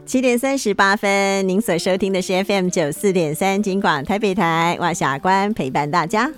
7:38，您所收听的是 FM94.3 金广台北台，我是阿关陪伴大家。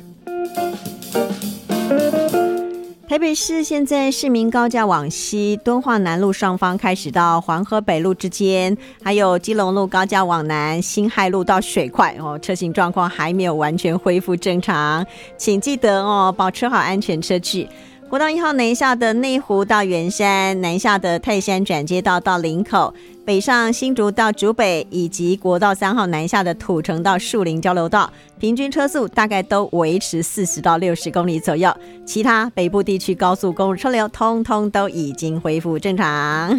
台北市现在市民高架往西敦化南路上方开始到黄河北路之间，还有基隆路高架往南辛亥路到水块车行状况还没有完全恢复正常，请记得保持好安全车距。国道1号南下的内湖到圆山，南下的泰山转接道到林口，北上新竹到竹北，以及国道3号南下的土城到树林交流道，平均车速大概都维持40到60公里左右。其他北部地区高速公路车流通通都已经恢复正常。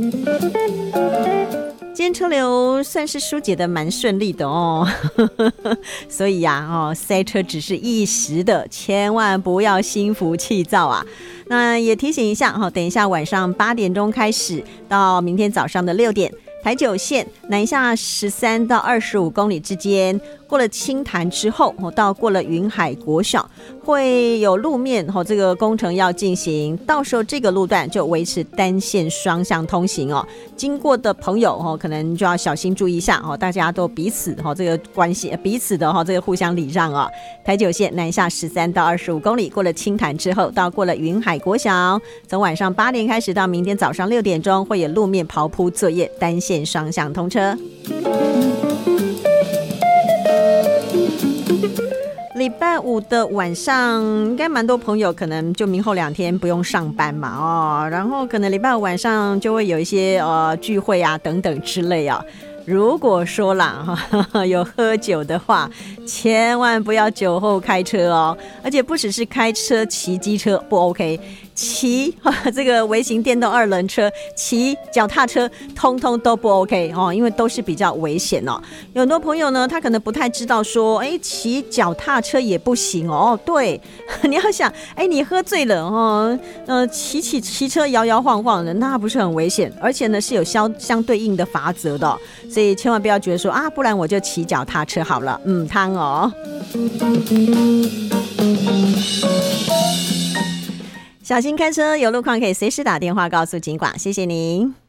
今天车流算是疏解的蛮顺利的所以塞车只是一时的，千万不要心浮气躁啊。那也提醒一下等一下晚上8点钟开始到明天早上的6点，台九线南下13到25公里之间，过了清潭之后到过了云海国小会有路面这个工程要进行，到时候这个路段就维持单线双向通行经过的朋友可能就要小心注意一下大家都彼此这个关系彼此的这个互相礼让台九线南下13到25公里，过了清潭之后到过了云海国小，从晚上8点开始到明天早上6点钟会有路面刨铺作业，单线双向通车。礼拜五的晚上应该蛮多朋友可能就明后2天不用上班嘛然后可能礼拜五晚上就会有一些聚会啊等等之类如果说啦有喝酒的话，千万不要酒后开车而且不只是开车骑机车不 OK， 骑这个微型电动2轮车，骑脚踏车通通都不 OK因为都是比较危险有很多朋友呢，他可能不太知道说骑脚踏车也不行对你要想你喝醉了骑车摇摇晃晃的，那不是很危险，而且呢是有相对应的罚则的所以千万不要觉得说不然我就骑脚踏车好了，汤小心开车，有路况可以随时打电话告诉警广，谢谢您。